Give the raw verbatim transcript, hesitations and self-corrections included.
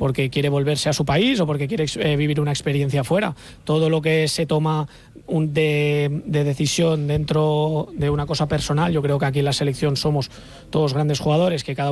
porque quiere volverse a su país o porque quiere eh, vivir una experiencia fuera. Todo lo que se toma un de, de decisión dentro de una cosa personal, yo creo que aquí en la selección somos todos grandes jugadores, que cada